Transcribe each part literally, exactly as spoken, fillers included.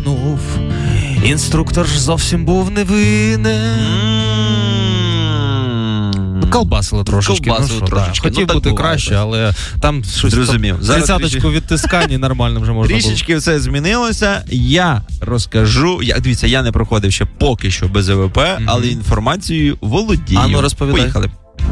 обманув. Інструктор ж зовсім був невинен. Колбасило трошечки. Колбасило ну, трошечки. Да. Хотів ну, бути буває, краще, так. але там щось Зрозумів. тридцяточку відтискань і нормально вже можна було. Трішечки все змінилося. Я розкажу. Я, дивіться, я не проходив ще поки що без ВВП, mm-hmm. але інформацією володію. А ну розповідай. Поїхали.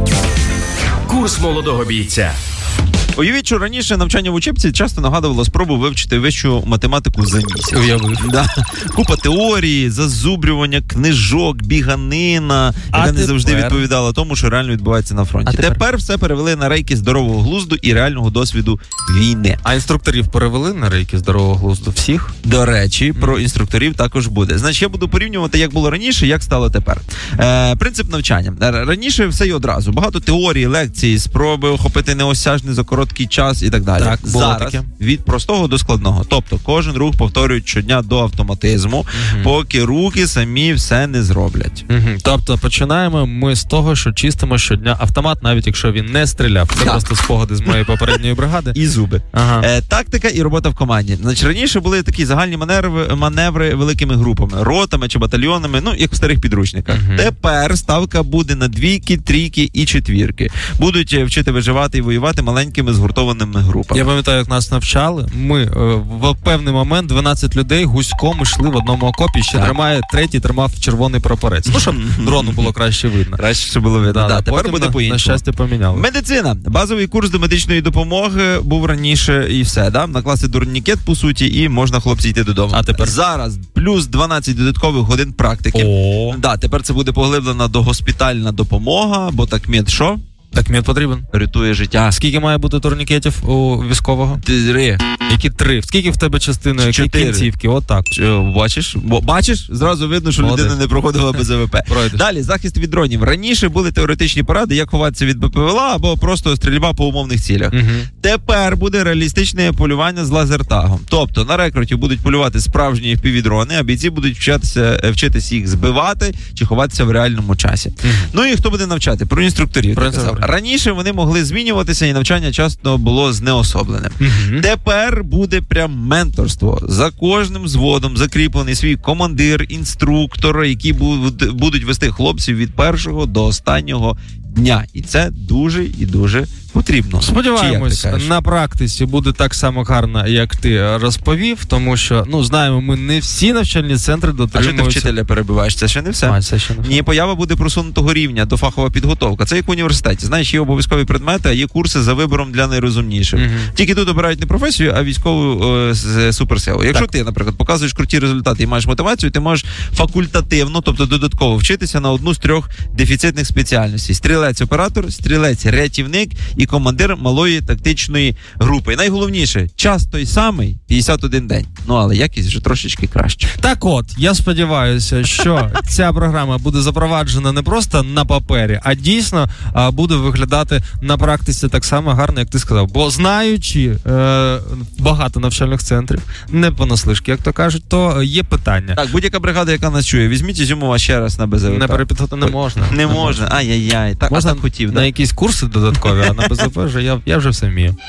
Курс молодого бійця. Уявіть, що раніше навчання в учебці часто нагадувало спробу вивчити вищу математику за місяць. Уявив. Да. Купа теорії, зазубрювання, книжок, біганина, А яка тепер? не завжди відповідала тому, що реально відбувається на фронті. А тепер? тепер все перевели на рейки здорового глузду і реального досвіду війни. А інструкторів перевели на рейки здорового глузду всіх? До речі, про mm. інструкторів також буде. Значить, я буду порівнювати, як було раніше, як стало тепер. Е, принцип навчання. Раніше все й одразу. Багато теорій, лекцій, спроби охопити неосяжний за короткий час і так далі. Так, було зараз таке. Від простого до складного. Тобто кожен рух повторюють щодня до автоматизму, mm-hmm. поки руки самі все не зроблять. Mm-hmm. Тобто починаємо ми з того, що чистимо щодня автомат, навіть якщо він не стріляв. Це так. просто спогади з моєї попередньої бригади. І зуби. Ага. Е, тактика і робота в команді. Значить, раніше були такі загальні маневри, маневри великими групами, ротами чи батальйонами, ну, як в старих підручниках. Mm-hmm. Тепер ставка буде на двійки, трійки і четвірки. Будуть вчити виживати і воювати маленькими згуртованими групами. Я пам'ятаю, як нас навчали. Ми е, в певний момент дванадцять людей гуськом йшли в одному окопі, ще так. тримає, третій тримав червоний прапорець. Ну, щоб дрону було краще видно. Краще, щоб було видно. Да, да, тепер буде на, по-іншому. На щастя поміняли. Медицина. Базовий курс до медичної допомоги був раніше і все, да? Накласти турнікет, по суті, і можна, хлопці, йти додому. А тепер? Зараз плюс дванадцять додаткових годин практики. О. Да, тепер це буде поглиблена догоспітальна допомога, бо так мед що? Так мед потрібен. Рятує життя. Скільки має бути турнікетів у військового? Три. Які три? Скільки в тебе частини, які Чотири. кінцівки? Отак. Бачиш? Бо, бачиш? Зразу видно, що Молодець. людина не проходила без АВП. Далі, захист від дронів. Раніше були теоретичні поради, як ховатися від БПЛА або просто стрільба по умовних цілях. Угу. Тепер буде реалістичне полювання з лазертагом. Тобто на рекруті будуть полювати справжні еф пі ві-дрони, а бійці будуть вчитися, вчитися їх збивати чи ховатися в реальному часі. Угу. Ну і хто буде навчати? Про інструкторів. Про Раніше вони могли змінюватися, і навчання часто було знеособленим. Угу. Тепер буде прям менторство. За кожним зводом закріплений свій командир, інструктор, які будуть вести хлопців від першого до останнього дня. І це дуже і дуже потрібно. Сподіваємось, на практиці буде так само гарно, як ти розповів, тому що, ну, знаємо, ми не всі навчальні центри дотримуються. А що ти вчителя перебиваєш? Це ще не все. А, це ще не все. Ні, поява буде просунутого рівня, дофахова підготовка. Це як в університеті. Знаєш, є обов'язкові предмети, а є курси за вибором для найрозумніших. Угу. Тільки тут обирають не професію, а військову о, з суперсилу. Якщо так. ти, наприклад, показуєш круті результати і маєш мотивацію, ти можеш факультативно, тобто додатково вчитися на одну з трьох дефіцитних спеціальностей. Стрілець-оператор, стрілець-рятівник і командир малої тактичної групи. І найголовніше, час той самий, п'ятдесят один день. Ну, але якість вже трошечки краще. Так от, я сподіваюся, що ця програма буде запроваджена не просто на папері, а дійсно а, буде виглядати на практиці так само гарно, як ти сказав. Бо знаючи е, багато навчальних центрів, не понаслишки, як то кажуть, то є питання. Так, будь-яка бригада, яка нас чує, візьміть Ізюмова ще раз на БЗВП. Не перепитати не можна. Не, не можна. Ай-яй-яй. Так, можна а так хотів, на да? якісь курси додаткові, а на БЗВП вже я, я вже все вмію.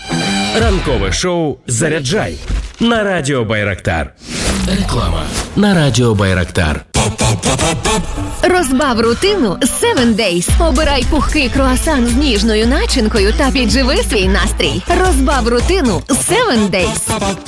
Ранкове шоу «Заряджай» на Радіо Байрактар. Реклама на Радіо Байрактар. Розбав рутину севен дейз. Обирай пухкий круасан з ніжною начинкою та підживи свій настрій. Розбав рутину севен дейз.